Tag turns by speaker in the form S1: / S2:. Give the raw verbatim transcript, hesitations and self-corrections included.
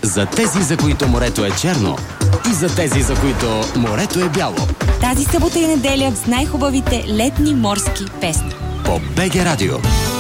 S1: За тези, за които морето е черно и за тези, за които морето е бяло.
S2: Тази събота и неделя с най-хубавите летни морски песни.
S1: По БГ Радио.